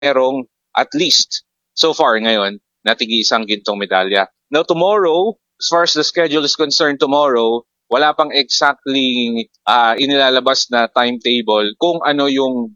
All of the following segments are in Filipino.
merong at least so far ngayon natig-isang gintong medalya. Now tomorrow, as far as the schedule is concerned tomorrow, wala pang exactly inilalabas na timetable kung ano yung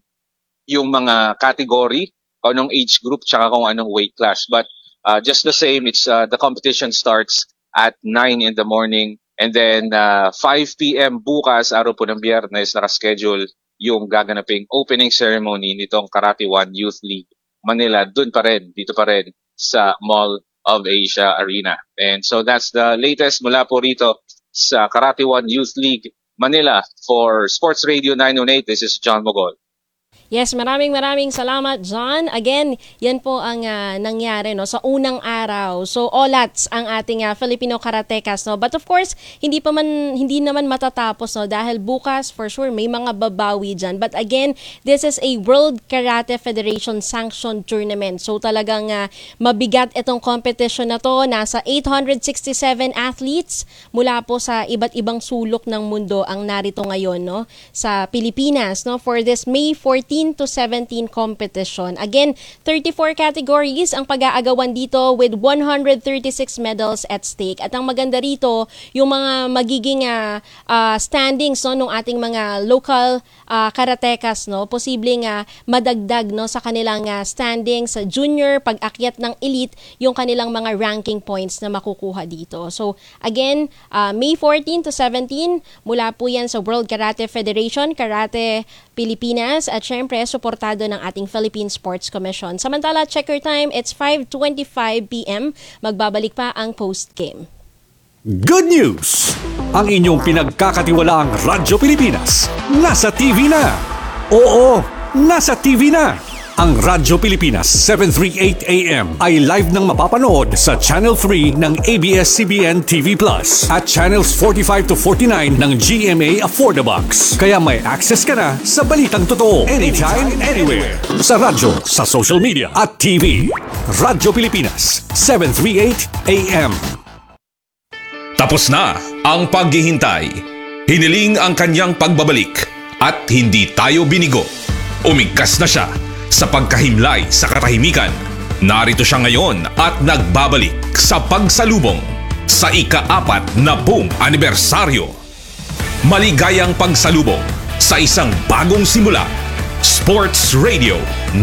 mga category, kung anong age group, tsaka kung anong weight class. But just the same, it's the competition starts at 9 in the morning and then 5 p.m. bukas, araw po ng Biyernes, nakaschedule yung gaganaping opening ceremony nitong Karate One Youth League Manila, dito pa rin sa Mall of Asia Arena. And so that's the latest mula po rito sa Karate One Youth League Manila. For Sports Radio 918, this is John Mogol. Yes, maraming salamat, John. Again, yan po ang nangyari no sa unang araw. So olats ang ating Filipino karatekas no. But of course, hindi naman matatapos no dahil bukas for sure may mga babawi diyan. But again, this is a World Karate Federation sanctioned tournament. So talagang mabigat itong competition na to. Nasa 867 athletes mula po sa iba't ibang sulok ng mundo ang narito ngayon no sa Pilipinas no for this May 14 to 17 competition. Again, 34 categories ang pag-aagawan dito with 136 medals at stake. At ang maganda rito, yung mga magiging standings no, ng ating mga local karatekas, no, posibleng madagdag no, sa kanilang standings sa junior, pag-akyat ng elite, yung kanilang mga ranking points na makukuha dito. So, again, May 14 to 17, mula po yan sa World Karate Federation, Karate Pilipinas, at syempre, suportado ng ating Philippine Sports Commission. Samantala, checker time, it's 5:25 p.m. Magbabalik pa ang post-game. Good news! Ang inyong pinagkakatiwalaang Radyo Pilipinas, nasa TV na! Oo, nasa TV na! Ang Radyo Pilipinas 738 AM ay live nang mapapanood sa Channel 3 ng ABS-CBN TV Plus at Channels 45 to 49 ng GMA Affordabox. Kaya may access ka na sa balitang totoo anytime, anywhere. Sa radyo, sa social media at TV. Radyo Pilipinas 738 AM. Tapos na ang paghihintay. Hiniling ang kanyang pagbabalik at hindi tayo binigo. Umigkas na siya sa pagkahimlay sa katahimikan. Narito siya ngayon at nagbabalik sa pagsalubong sa ika-4 na anibersaryo. Maligayang pagsalubong sa isang bagong simula. Sports Radio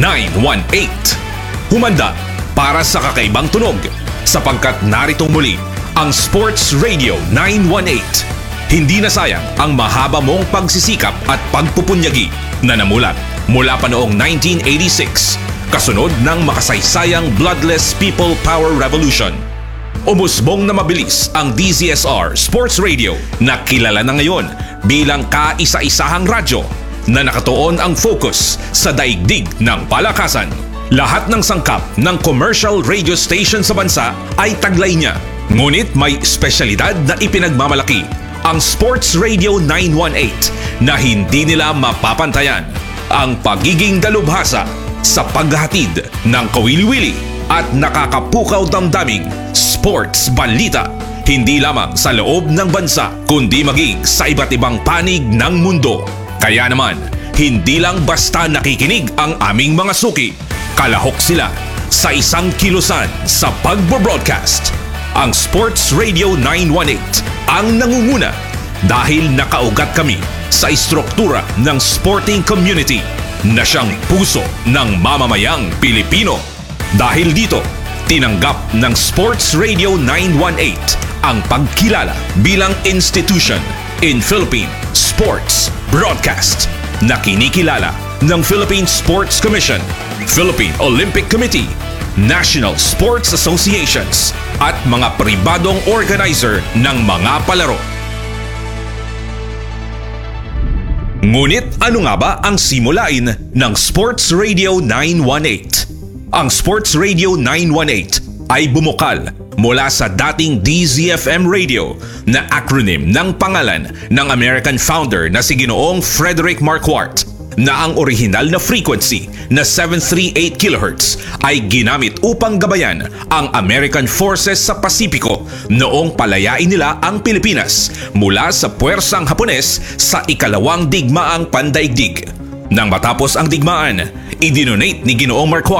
918. Humanda para sa kakaibang tunog sapagkat naritong muli ang Sports Radio 918. Hindi na sayang ang mahaba mong pagsisikap at pagpupunyagi na namulat mula pa noong 1986, kasunod ng makasaysayang Bloodless People Power Revolution. Umusbong na mabilis ang DZSR Sports Radio na kilala na ngayon bilang kaisa-isahang radyo na nakatuon ang focus sa daigdig ng palakasan. Lahat ng sangkap ng commercial radio station sa bansa ay taglay niya. Ngunit may espesyalidad na ipinagmamalaki ang Sports Radio 918 na hindi nila mapapantayan. Ang pagiging dalubhasa sa paghahatid ng kawili-wili at nakakapukaw damdaming sports balita, hindi lamang sa loob ng bansa kundi maging sa iba't ibang panig ng mundo. Kaya naman, hindi lang basta nakikinig ang aming mga suki, kalahok sila sa isang kilusan sa pagbo-broadcast. Ang Sports Radio 918 ang nangunguna dahil nakaugat kami sa istruktura ng sporting community na siyang puso ng mamamayang Pilipino. Dahil dito, tinanggap ng Sports Radio 918 ang pagkilala bilang institution in Philippine Sports Broadcast na kinikilala ng Philippine Sports Commission, Philippine Olympic Committee, National Sports Associations at mga pribadong organizer ng mga palaro. Ngunit ano nga ba ang simulain ng Sports Radio 918? Ang Sports Radio 918 ay bumukal mula sa dating DZFM Radio na acronym ng pangalan ng American founder na si Ginoong Frederick Marquardt, na ang orihinal na frequency na 738 kHz ay ginamit upang gabayan ang American forces sa Pasipiko noong palayain nila ang Pilipinas mula sa puwersang Hapones sa ikalawang digmaang pandaigdig. Nang matapos ang digmaan, idinonate ni Ginoong Marquardt